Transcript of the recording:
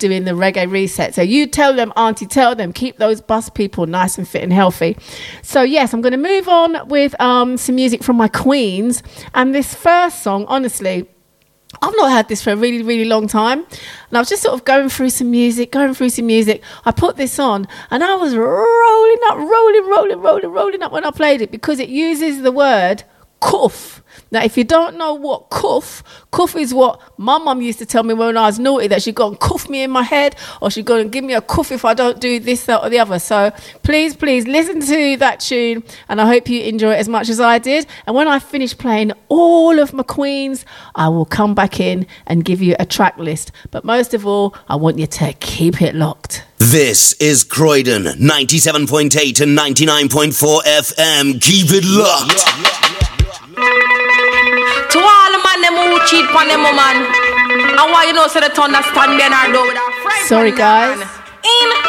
doing the reggae reset. So you tell them, Auntie, tell them, keep those bus people nice and fit and healthy. So yes, I'm going to move on with some music from my queens. And this first song, honestly, I've not had this for a really, really long time. And I was just sort of going through some music. I put this on and I was rolling up when I played it, because it uses the word cuff. Now, if you don't know what cuff is, what my mum used to tell me when I was naughty, that she'd go and cuff me in my head, or she'd go and give me a cuff if I don't do this, that or the other. So please listen to that tune, and I hope you enjoy it as much as I did. And when I finish playing all of my queens, I will come back in and give you a track list. But most of all, I want you to keep it locked. This is Croydon, 97.8 and 99.4 FM. Keep it locked. To all the man them who cheat on them woman, and why you know so they understand Bernardo with a friend. Sorry guys. In